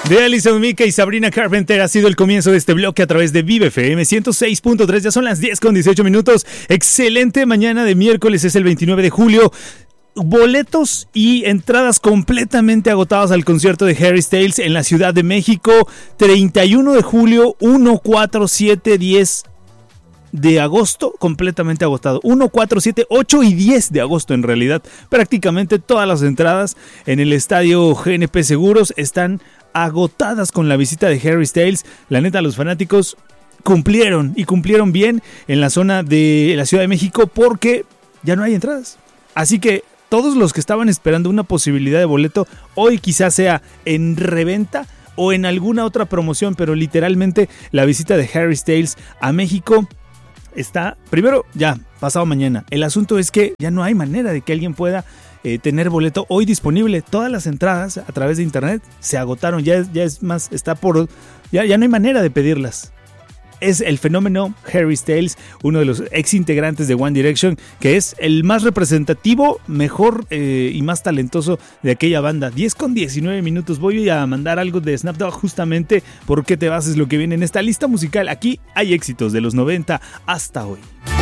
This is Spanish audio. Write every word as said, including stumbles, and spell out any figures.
De Alison Mika y Sabrina Carpenter ha sido el comienzo de este bloque a través de Vive F M ciento seis punto tres. Ya son las diez con dieciocho minutos. Excelente mañana de miércoles, es el veintinueve de julio. Boletos y entradas completamente agotadas al concierto de Harry Styles en la Ciudad de México. treinta y uno de julio, uno, cuatro, siete, diez de agosto, completamente agotado. uno, cuatro, siete, ocho y diez de agosto en realidad. Prácticamente todas las entradas en el estadio G N P Seguros están agotadas con la visita de Harry Styles. La neta, los fanáticos cumplieron y cumplieron bien en la zona de la Ciudad de México porque ya no hay entradas. Así que todos los que estaban esperando una posibilidad de boleto, hoy quizás sea en reventa o en alguna otra promoción, pero literalmente la visita de Harry Styles a México está, primero, ya, pasado mañana. El asunto es que ya no hay manera de que alguien pueda eh, tener boleto hoy disponible. Todas las entradas a través de internet se agotaron, ya es, ya es más, está por, ya, ya no hay manera de pedirlas. Es el fenómeno Harry Styles, uno de los ex integrantes de One Direction, que es el más representativo, mejor eh, y más talentoso de aquella banda. diez con diecinueve minutos. Voy a mandar algo de Snapdog justamente porque te bases lo que viene en esta lista musical. Aquí hay éxitos de los noventa hasta hoy.